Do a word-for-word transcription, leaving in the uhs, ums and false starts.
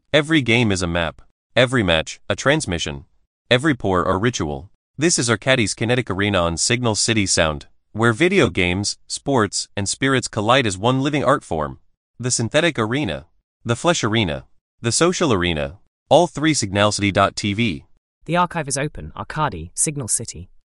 Every game is a map. Every match, a transmission. Every pour or ritual. This is Arcadis Kinetic Arena on Signal City Sound, where video games, sports, and spirits collide as one living art form. The synthetic arena. The flesh arena. The social arena. All three signalcity dot t v. The archive is open. Arcadi, Signal City.